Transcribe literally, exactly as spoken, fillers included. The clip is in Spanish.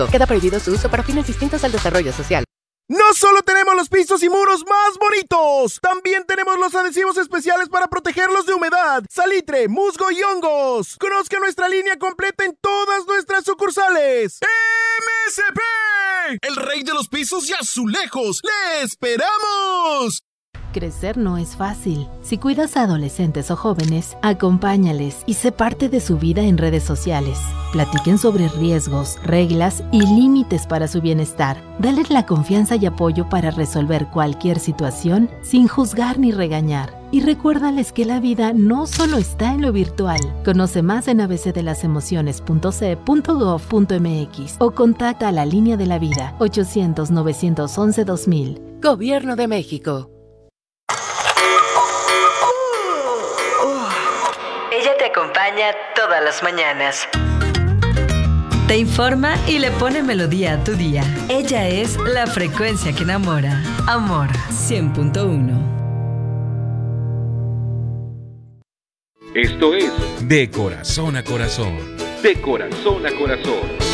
Queda prohibido su uso para fines distintos al desarrollo social. No solo tenemos los pisos y muros más bonitos, también tenemos los adhesivos especiales para protegerlos de humedad, salitre, musgo y hongos. Conozca nuestra línea completa en todas nuestras sucursales. ¡M S P! El rey de los pisos y azulejos. ¡Le esperamos! Crecer no es fácil. Si cuidas a adolescentes o jóvenes, acompáñales y sé parte de su vida en redes sociales. Platiquen sobre riesgos, reglas y límites para su bienestar. Dales la confianza y apoyo para resolver cualquier situación sin juzgar ni regañar. Y recuérdales que la vida no solo está en lo virtual. Conoce más en a b c de las emociones punto c e punto gov punto m x o contacta a la Línea de la Vida ochocientos, novecientos once, dos mil. Gobierno de México. Ella te acompaña todas las mañanas. Te informa y le pone melodía a tu día. Ella es la frecuencia que enamora. Amor cien punto uno. Esto es De Corazón a Corazón. De Corazón a Corazón.